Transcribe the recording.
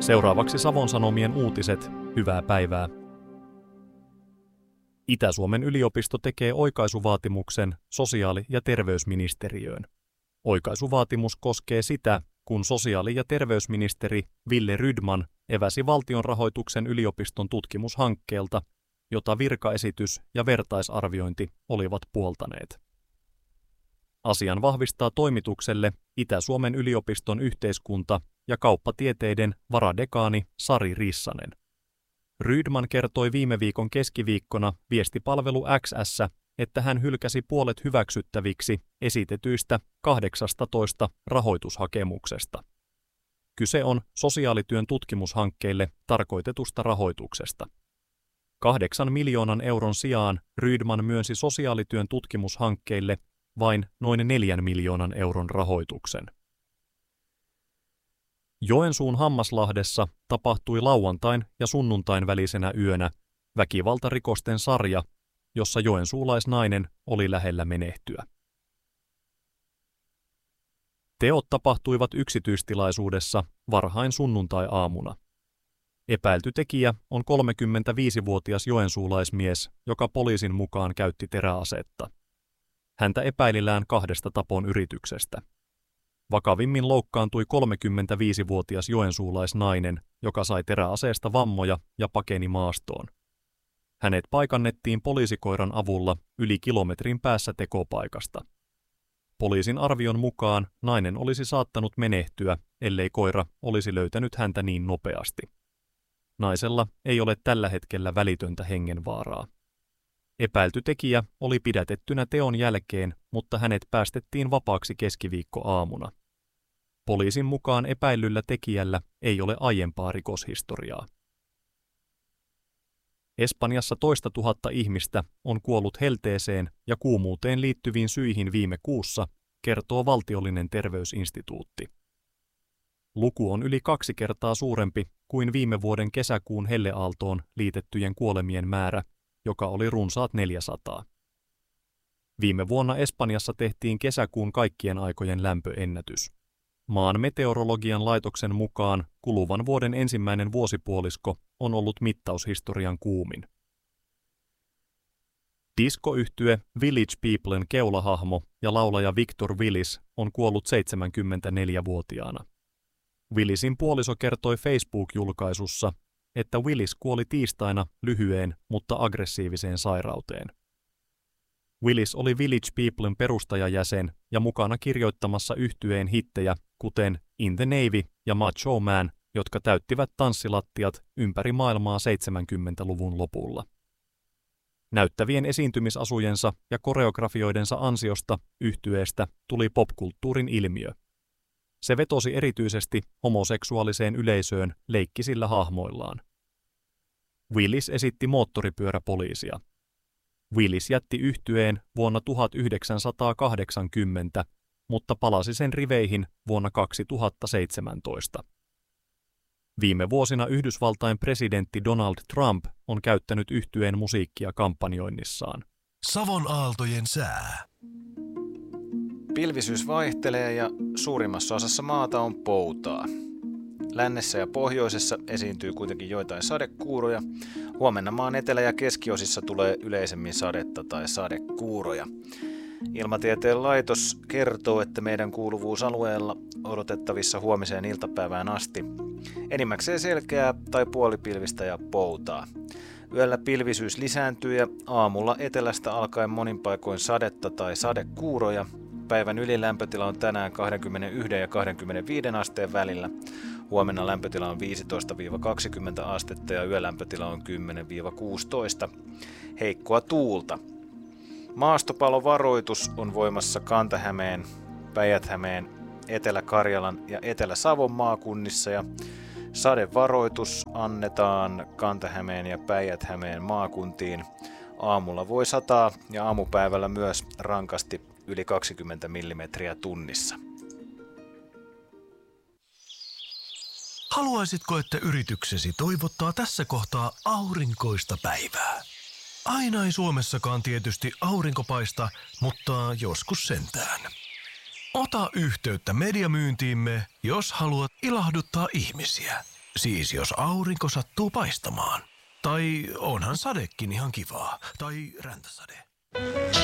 Seuraavaksi Savon Sanomien uutiset. Hyvää päivää. Itä-Suomen yliopisto tekee oikaisuvaatimuksen sosiaali- ja terveysministeriöön. Oikaisuvaatimus koskee sitä, kun sosiaali- ja terveysministeri Wille Rydman eväsi valtionrahoituksen yliopiston tutkimushankkeelta, jota virkaesitys ja vertaisarviointi olivat puoltaneet. Asian vahvistaa toimitukselle Itä-Suomen yliopiston yhteiskunta- ja kauppatieteiden varadekaani Sari Rissanen. Rydman kertoi viime viikon keskiviikkona viestipalvelu XS, että hän hylkäsi puolet hyväksyttäviksi esitetyistä 18 rahoitushakemuksesta. Kyse on sosiaalityön tutkimushankkeille tarkoitetusta rahoituksesta. 8 miljoonan euron sijaan Rydman myönsi sosiaalityön tutkimushankkeille vain noin 4 miljoonan euron rahoituksen. Joensuun Hammaslahdessa tapahtui lauantain ja sunnuntain välisenä yönä väkivaltarikosten sarja, jossa joensuulaisnainen oli lähellä menehtyä. Teot tapahtuivat yksityistilaisuudessa varhain sunnuntai-aamuna. Epäilty tekijä on 35-vuotias joensuulaismies, joka poliisin mukaan käytti teräasetta. Häntä epäilillään 2 tapon yrityksestä. Vakavimmin loukkaantui 35-vuotias joensuulaisnainen, joka sai teräaseesta vammoja ja pakeni maastoon. Hänet paikannettiin poliisikoiran avulla yli kilometrin päässä tekopaikasta. Poliisin arvion mukaan nainen olisi saattanut menehtyä, ellei koira olisi löytänyt häntä niin nopeasti. Naisella ei ole tällä hetkellä välitöntä hengenvaaraa. Epäilty tekijä oli pidätettynä teon jälkeen, mutta hänet päästettiin vapaaksi keskiviikkoaamuna. Poliisin mukaan epäillyllä tekijällä ei ole aiempaa rikoshistoriaa. Espanjassa 10 000 ihmistä on kuollut helteeseen ja kuumuuteen liittyviin syihin viime kuussa, kertoo valtiollinen terveysinstituutti. Luku on yli 2 kertaa suurempi kuin viime vuoden kesäkuun helleaaltoon liitettyjen kuolemien määrä, joka oli runsaat 400. Viime vuonna Espanjassa tehtiin kesäkuun kaikkien aikojen lämpöennätys. Maan meteorologian laitoksen mukaan kuluvan vuoden ensimmäinen vuosipuolisko on ollut mittaushistorian kuumin. Diskoyhtye Village Peoplen keulahahmo ja laulaja Victor Willis on kuollut 74-vuotiaana. Willisin puoliso kertoi Facebook-julkaisussa, että Willis kuoli tiistaina lyhyeen, mutta aggressiiviseen sairauteen. Willis oli Village Peoplen perustajajäsen ja mukana kirjoittamassa yhtyeen hittejä, kuten In the Navy ja Macho Man, jotka täyttivät tanssilattiat ympäri maailmaa 70-luvun lopulla. Näyttävien esiintymisasujensa ja koreografioidensa ansiosta yhtyeestä tuli popkulttuurin ilmiö. Se vetosi erityisesti homoseksuaaliseen yleisöön leikkisillä hahmoillaan. Willis esitti moottoripyöräpoliisia. Willis jätti yhtyeen vuonna 1980, mutta palasi sen riveihin vuonna 2017. Viime vuosina Yhdysvaltain presidentti Donald Trump on käyttänyt yhtyeen musiikkia kampanjoinnissaan. Savon aaltojen sää. Pilvisyys vaihtelee ja suurimmassa osassa maata on poutaa. Lännessä ja pohjoisessa esiintyy kuitenkin joitain sadekuuroja. Huomenna maan etelä- ja keskiosissa tulee yleisemmin sadetta tai sadekuuroja. Ilmatieteen laitos kertoo, että meidän kuuluvuusalueella odotettavissa huomiseen iltapäivään asti enimmäkseen selkeää tai puolipilvistä ja poutaa. Yöllä pilvisyys lisääntyy ja aamulla etelästä alkaen monin paikoin sadetta tai sadekuuroja. Päivän ylilämpötila on tänään 21 ja 25 asteen välillä. Huomenna lämpötila on 15-20 astetta ja yölämpötila on 10-16. Heikkoa tuulta. Maastopalovaroitus on voimassa Kanta-Hämeen, Päijät-Hämeen, Etelä-Karjalan ja Etelä-Savon maakunnissa ja sadevaroitus annetaan Kanta-Hämeen ja Päijät-Hämeen maakuntiin. Aamulla voi sataa ja aamupäivällä myös rankasti yli 20 millimetriä tunnissa. Haluaisitko, että yrityksesi toivottaa tässä kohtaa aurinkoista päivää? Aina ei Suomessakaan tietysti aurinko paista, mutta joskus sentään. Ota yhteyttä mediamyyntiimme, jos haluat ilahduttaa ihmisiä. Siis jos aurinko sattuu paistamaan. Tai onhan sadekin ihan kivaa. Tai räntäsade.